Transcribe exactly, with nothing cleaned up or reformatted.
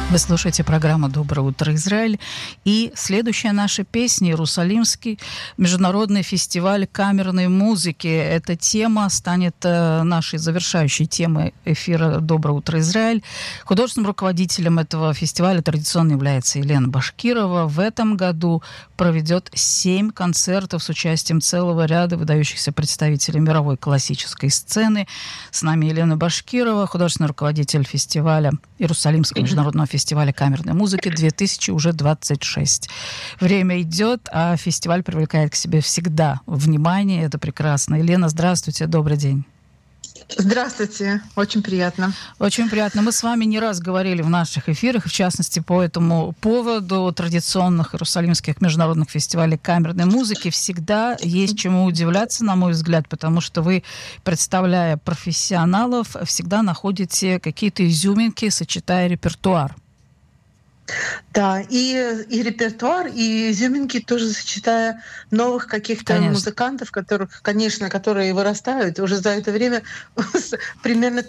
Вы слушаете программу «Доброе утро, Израиль». И следующая наша песня — Иерусалимский международный фестиваль камерной музыки. Эта тема станет нашей завершающей темой эфира «Доброе утро, Израиль». Художественным руководителем этого фестиваля традиционно является Елена Башкирова. В этом году проведет семь концертов с участием целого ряда выдающихся представителей мировой классической сцены. С нами Елена Башкирова, художественный руководитель фестиваля Иерусалимского международного фестиваля камерной музыки две тысячи двадцать шесть. Время идет, а фестиваль привлекает к себе всегда внимание. Это прекрасно. Елена, здравствуйте, добрый день. Здравствуйте, очень приятно. Очень приятно. Мы с вами не раз говорили в наших эфирах, в частности, по этому поводу традиционных иерусалимских международных фестивалей камерной музыки. Всегда есть чему удивляться, на мой взгляд, потому что вы, представляя профессионалов, всегда находите какие-то изюминки, сочетая репертуар. Да, и, и репертуар, и изюминки тоже сочетая новых каких-то конечно. музыкантов, которых, конечно, которые вырастают уже за это время примерно